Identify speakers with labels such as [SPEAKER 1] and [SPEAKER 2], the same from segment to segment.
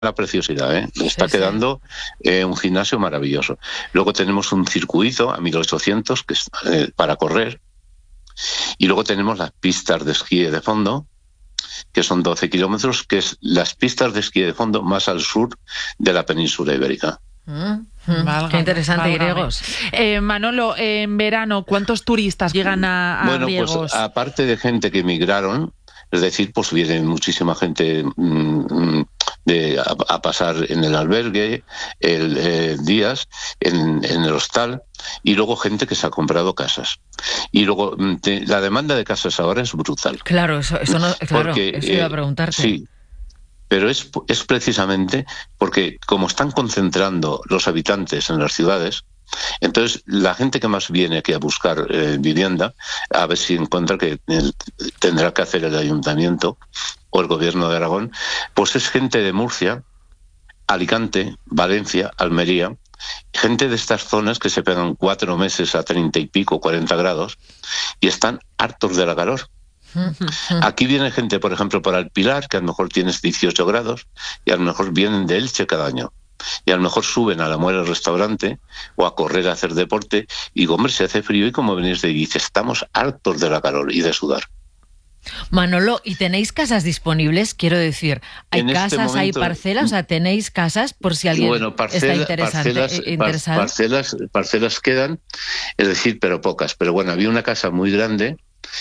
[SPEAKER 1] la preciosidad, ¿eh? Está quedando un gimnasio maravilloso. Luego tenemos un circuito a 1800 que es para correr. Y luego tenemos las pistas de esquí de fondo, que son 12 kilómetros, que es las pistas de esquí de fondo más al sur de la península ibérica.
[SPEAKER 2] Qué interesante, Griegos.
[SPEAKER 3] Manolo, en verano, ¿cuántos turistas llegan a Griegos?
[SPEAKER 1] Pues aparte de gente que emigraron, es decir, pues viene muchísima gente a pasar en el albergue, días, en el hostal, y luego gente que se ha comprado casas. Y luego la demanda de casas ahora es brutal.
[SPEAKER 2] Claro, eso iba a preguntarte.
[SPEAKER 1] Sí, pero es precisamente porque como están concentrando los habitantes en las ciudades, entonces la gente que más viene aquí a buscar vivienda, a ver si encuentra que tendrá que hacer el ayuntamiento o el gobierno de Aragón, pues es gente de Murcia, Alicante, Valencia, Almería, gente de estas zonas que se pegan 4 meses a 30 y pico, 40 grados, y están hartos de la calor. Aquí viene gente, por ejemplo, para el Pilar, que a lo mejor tienes 18 grados, y a lo mejor vienen de Elche cada año. Y a lo mejor suben a la Muela al restaurante o a correr a hacer deporte, y digo, hombre, se hace frío, y como venís de dice, estamos hartos de la calor y de sudar.
[SPEAKER 2] Manolo, ¿y tenéis casas disponibles? Quiero decir, ¿hay casas, hay parcelas? O sea, ¿tenéis casas por si alguien está interesado?
[SPEAKER 1] Parcelas quedan, es decir, pero pocas. Pero bueno, había una casa muy grande,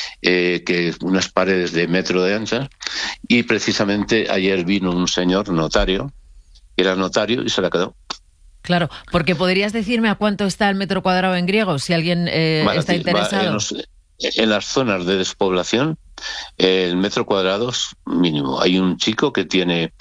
[SPEAKER 1] que unas paredes de metro de ancha, y precisamente ayer vino un señor notario, que era notario, y se la quedó.
[SPEAKER 2] Claro, porque podrías decirme a cuánto está el metro cuadrado en Griegos, si alguien está interesado.
[SPEAKER 1] En las zonas de despoblación, el metro cuadrado es mínimo. Hay un chico que tiene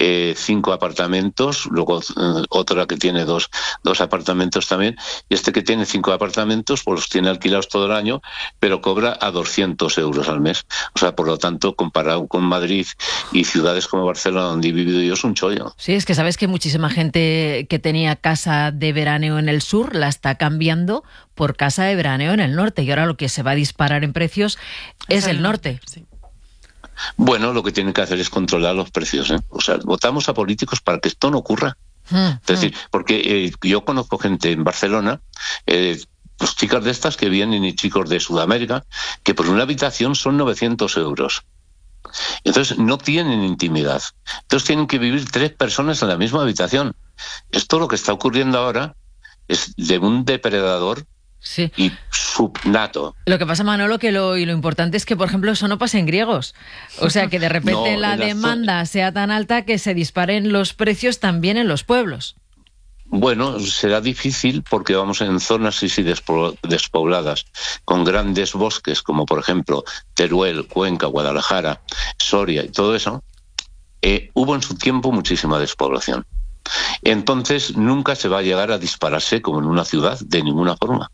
[SPEAKER 1] 5 apartamentos, luego otra que tiene dos apartamentos también, y este que tiene 5 apartamentos, pues los tiene alquilados todo el año, pero cobra a 200 euros al mes. O sea, por lo tanto, comparado con Madrid y ciudades como Barcelona, donde he vivido yo, es un chollo.
[SPEAKER 2] Sí, es que sabes que muchísima gente que tenía casa de veraneo en el sur la está cambiando por casa de veraneo en el norte, y ahora lo que se va a disparar en precios es el norte.
[SPEAKER 3] Sí.
[SPEAKER 1] Bueno, lo que tienen que hacer es controlar los precios, ¿eh? O sea, votamos a políticos para que esto no ocurra. Es decir, porque yo conozco gente en Barcelona, pues chicas de estas que vienen y chicos de Sudamérica, que por una habitación son 900 euros. Entonces no tienen intimidad. Entonces tienen que vivir 3 personas en la misma habitación. Esto lo que está ocurriendo ahora es de un depredador.
[SPEAKER 2] Sí.
[SPEAKER 1] Y subnato.
[SPEAKER 2] Lo que pasa, Manolo, que lo importante es que, por ejemplo, eso no pasa en Griegos. O sea, que de repente la demanda sea tan alta que se disparen los precios también en los pueblos.
[SPEAKER 1] Bueno, será difícil porque vamos en zonas sí despobladas, con grandes bosques, como por ejemplo Teruel, Cuenca, Guadalajara, Soria y todo eso. Hubo en su tiempo muchísima despoblación. Entonces nunca se va a llegar a dispararse como en una ciudad, de ninguna forma.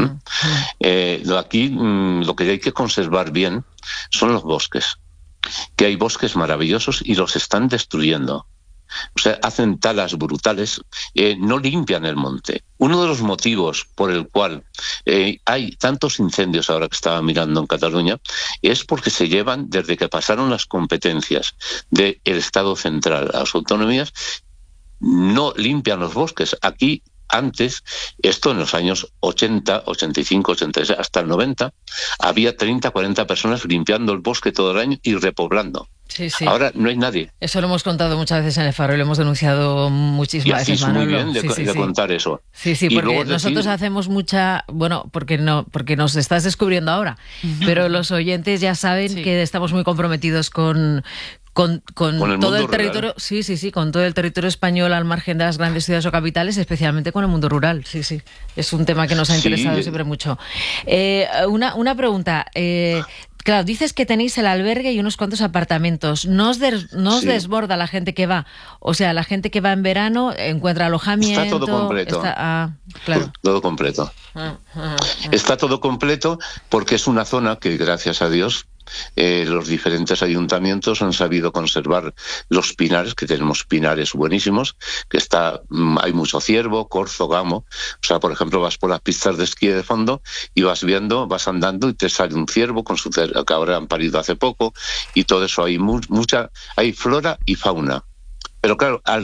[SPEAKER 1] Aquí lo que hay que conservar bien son los bosques, que hay bosques maravillosos y los están destruyendo. O sea, hacen talas brutales, no limpian el monte. Uno de los motivos por el cual hay tantos incendios ahora que estaba mirando en Cataluña es porque se llevan, desde que pasaron las competencias del Estado central a las autonomías, no limpian los bosques. Aquí antes, esto en los años 80, 85, 86, hasta el 90, había 30, 40 personas limpiando el bosque todo el año y repoblando.
[SPEAKER 2] Sí, sí.
[SPEAKER 1] Ahora no hay nadie.
[SPEAKER 2] Eso lo hemos contado muchas veces en el Faro y lo hemos denunciado muchísimas veces, Manolo.
[SPEAKER 1] Muy bien de contar eso.
[SPEAKER 2] Sí, sí, porque nosotros hacemos mucha... Bueno, porque nos estás descubriendo ahora, pero los oyentes ya saben que estamos muy comprometidos con todo el territorio, rural. Con todo el territorio español al margen de las grandes ciudades o capitales, especialmente con el mundo rural. Sí, sí. Es un tema que nos ha interesado siempre mucho. Una pregunta. Claro, dices que tenéis el albergue y unos cuantos apartamentos. ¿No os desborda la gente que va? O sea, la gente que va en verano encuentra alojamiento...
[SPEAKER 1] Está todo completo.
[SPEAKER 2] Claro.
[SPEAKER 1] Todo completo. Está todo completo porque es una zona que, gracias a Dios, los diferentes ayuntamientos han sabido conservar los pinares, que tenemos pinares buenísimos, que hay mucho ciervo, corzo, gamo. O sea, por ejemplo, vas por las pistas de esquí de fondo y vas andando y te sale un ciervo con su que ahora han parido hace poco, y todo eso. Hay hay flora y fauna. Pero claro,